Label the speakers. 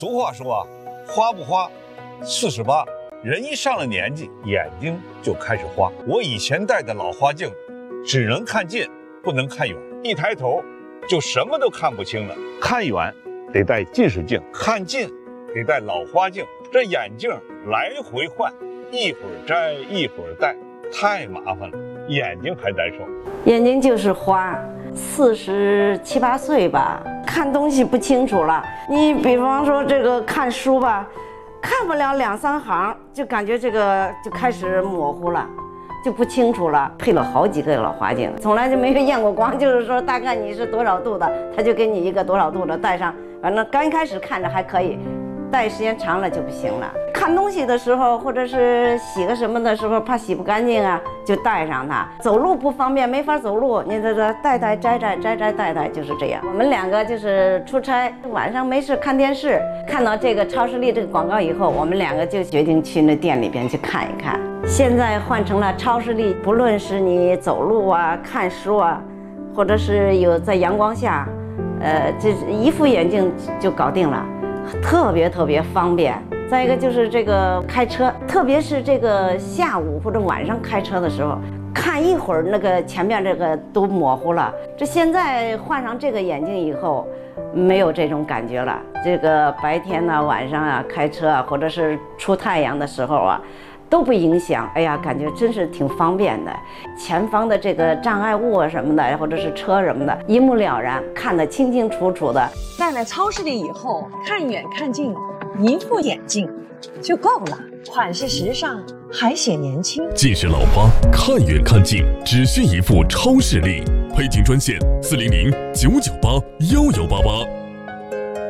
Speaker 1: 俗话说啊，花不花48，人一上了年纪，眼睛就开始花。我以前戴的老花镜，只能看近，不能看远，一抬头就什么都看不清了。看远得戴近视镜，看近得戴老花镜，这眼镜来回换，一会儿摘一会儿戴，太麻烦了，眼睛还难受。
Speaker 2: 眼睛就是花，47、8岁吧，看东西不清楚了。你比方说这个看书吧，看不了2、3行，就感觉这个就开始模糊了，就不清楚了。配了好几个老花镜，从来就没有验过光，就是说大概你是多少度的，他就给你一个多少度的戴上。反正刚开始看着还可以，戴时间长了就不行了。看东西的时候，或者是洗个什么的时候，怕洗不干净啊，就戴上它。走路不方便，没法走路，你这个戴戴摘摘摘摘戴戴，就是这样。我们两个就是出差，晚上没事看电视，看到这个超视力这个广告以后，我们两个就决定去那店里边去看一看。现在换成了超视力，不论是你走路啊、看书啊，或者是有在阳光下，这一副眼镜就搞定了。特别方便。再一个就是这个开车，特别是这个下午或者晚上开车的时候，看一会儿那个前面这个都模糊了。这现在换上这个眼镜以后，没有这种感觉了。这个白天呢、晚上啊开车啊，或者是出太阳的时候啊，都不影响。哎呀，感觉真是挺方便的。前方的这个障碍物啊什么的，或者是车什么的，一目了然，看得清清楚楚的。
Speaker 3: 戴了超视力以后，看远看近，一副眼镜就够了，款式时尚，还显年轻。
Speaker 4: 近视老花，看远看近，只需一副超视力。配镜专线：400-998-1188。